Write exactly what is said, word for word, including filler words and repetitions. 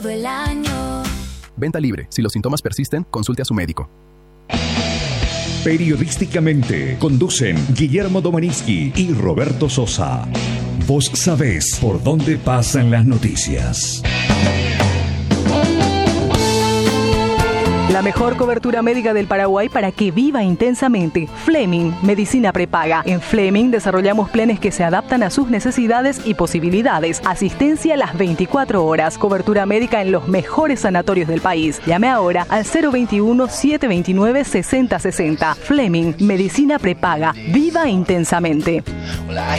todo el año. Venta libre. Si los síntomas persisten, consulte a su médico. Periodísticamente conducen Guillermo Domaniski y Roberto Sosa. Vos sabés por dónde pasan las noticias. La mejor cobertura médica del Paraguay para que viva intensamente. Fleming, medicina prepaga. En Fleming desarrollamos planes que se adaptan a sus necesidades y posibilidades. Asistencia las veinticuatro horas. Cobertura médica en los mejores sanatorios del país. Llame ahora al cero veintiuno, setecientos veintinueve, sesenta sesenta. Fleming, medicina prepaga. Viva intensamente.